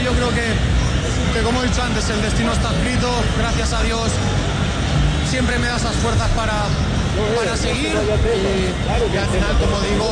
yo creo que como he dicho antes, el destino está escrito, gracias a Dios siempre me da esas fuerzas para seguir y al final, como digo,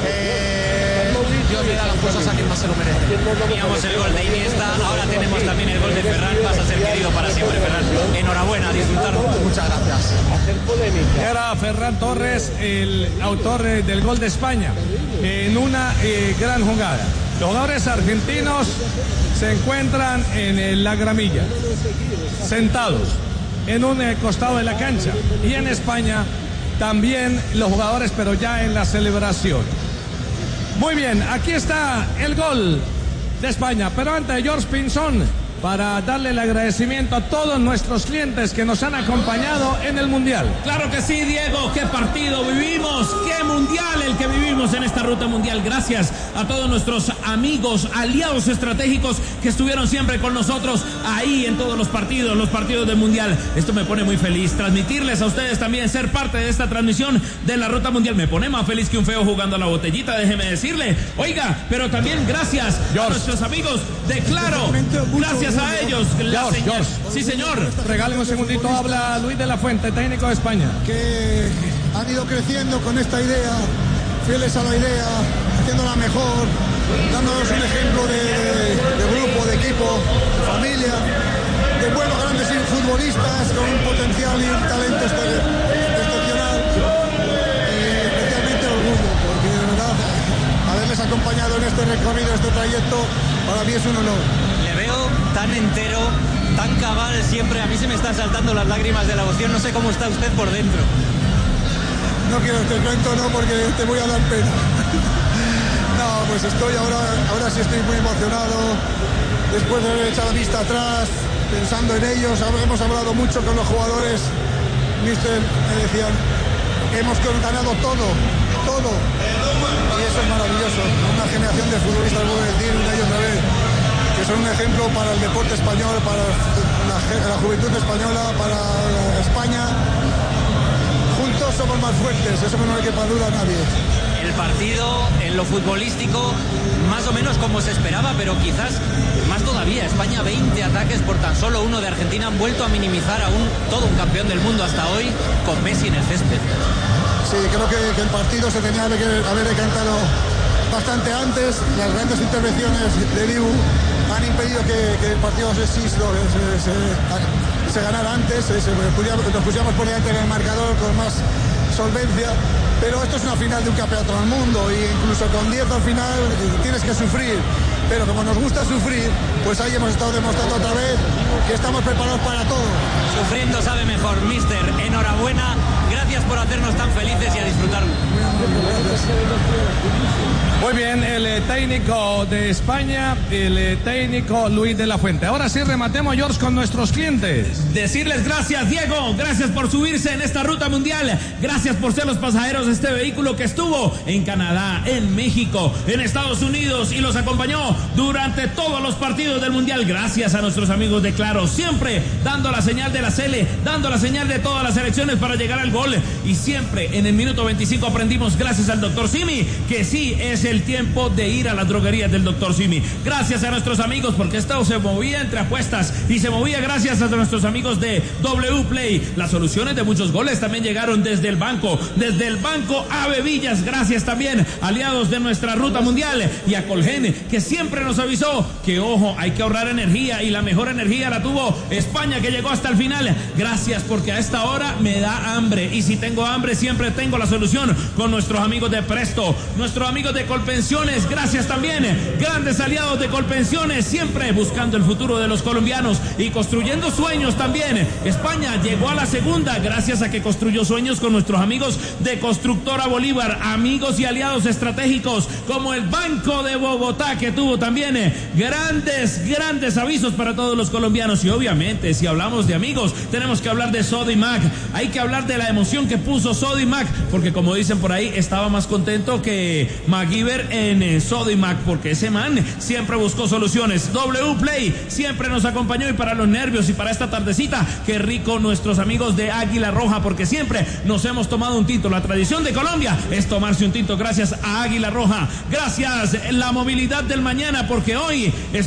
Dios le da las fuerzas a quien más se lo merece. Teníamos el gol de Iniesta, ahora tenemos también el gol de Ferran. Vas a ser querido para siempre, Ferran. Enhorabuena, a disfrutarlo. Muchas gracias. Era Ferran Torres el autor del gol de España en una gran jugada. Los jugadores argentinos se encuentran en la gramilla, sentados en un costado de la cancha, y en España también los jugadores, pero ya en la celebración. Muy bien, aquí está el gol de España, pero antes George Pinzón, para darle el agradecimiento a todos nuestros clientes que nos han acompañado en el Mundial. Claro que sí, Diego, qué partido vivimos, qué Mundial el que vivimos en esta ruta mundial. Gracias a todos nuestros amigos, aliados estratégicos que estuvieron siempre con nosotros ahí en todos los partidos del Mundial. Esto me pone muy feliz, transmitirles a ustedes también, ser parte de esta transmisión de la ruta mundial. Me pone más feliz que un feo jugando a la botellita, déjeme decirle. Oiga, pero también gracias a nuestros amigos de Claro, gracias a ellos. George. Sí, señor. Regalen un segundito, habla Luis de la Fuente, técnico de España. Que han ido creciendo con esta idea, fieles a la idea, haciéndola mejor, dándonos un ejemplo de grupo, de equipo, de familia, de buenos grandes futbolistas con un potencial y un talento excepcional, y especialmente orgullo, porque de verdad haberles acompañado en este recorrido, este trayecto, para mí es un honor. Le veo tan entero, tan cabal siempre. A mí se me están saltando las lágrimas de la emoción. No sé cómo está usted por dentro. No quiero que te cuento, no, porque te voy a dar pena. No, pues ahora sí estoy muy emocionado. Después de haber echado la vista atrás, pensando en ellos, hemos hablado mucho con los jugadores. Mister, me decían, hemos ganado todo. Y eso es maravilloso. Una generación de futbolistas, voy a decir una y otra vez, que son un ejemplo para el deporte español, para la juventud española, para España. Juntos somos más fuertes, eso no hay que duda a nadie. El partido, en lo futbolístico, más o menos como se esperaba, pero quizás más todavía. España, 20 ataques por tan solo uno de Argentina. Han vuelto a minimizar a todo un campeón del mundo hasta hoy, con Messi en el césped. Sí, creo que el partido se tenía que haber decantado bastante antes. Las grandes intervenciones de Dibu han impedido que el partido se ganara antes. Nos pusiéramos por delante en el marcador con más solvencia. Pero esto es una final de un campeonato del mundo, y incluso con 10 al final tienes que sufrir. Pero como nos gusta sufrir, pues ahí hemos estado demostrando otra vez que estamos preparados para todo. Sufriendo sabe mejor, mister. Enhorabuena, gracias por hacernos tan felices y a disfrutarlo. Muy bien, el técnico de España, el técnico Luis de la Fuente. Ahora sí rematemos, George, con nuestros clientes. Decirles gracias, Diego, gracias por subirse en esta ruta mundial, gracias por ser los pasajeros de este vehículo que estuvo en Canadá, en México, en Estados Unidos y los acompañó durante todos los partidos del mundial. Gracias a nuestros amigos de Claro, siempre dando la señal de la Sele, dando la señal de todas las selecciones para llegar al gol, y siempre en el minuto 25 aprendimos, gracias al doctor Simi, que sí es el tiempo de ir a las droguerías del doctor Simi. Gracias a nuestros amigos, porque esto se movía entre apuestas y se movía gracias a nuestros amigos de W Play. Las soluciones de muchos goles también llegaron desde el banco Ave Villas. Gracias también, aliados de nuestra ruta mundial, y a Colgen, que siempre nos avisó que ojo, hay que ahorrar energía, y la mejor energía la tuvo España, que llegó hasta el final. Gracias, porque a esta hora me da hambre, y si tengo hambre siempre tengo la solución con nuestros amigos de Presto, nuestros amigos de Colpensiones. Gracias también, grandes aliados de Colpensiones, siempre buscando el futuro de los colombianos y construyendo sueños también. España llegó a la segunda gracias a que construyó sueños con nuestros amigos de Constructora Bolívar, amigos y aliados estratégicos como el Banco de Bogotá, que tuvo también grandes avisos para todos los colombianos. Y obviamente, si hablamos de amigos, tenemos que hablar de Sodimac. Hay que hablar de la emoción que puso Sodimac, porque como dicen por ahí, estaba más contento que MacGyver en Sodimac, porque ese man siempre buscó soluciones. W Play siempre nos acompañó, y para los nervios y para esta tardecita, qué rico nuestros amigos de Águila Roja, porque siempre nos hemos tomado un tinto. La tradición de Colombia es tomarse un tinto gracias a Águila Roja. Gracias la movilidad del mañana, porque hoy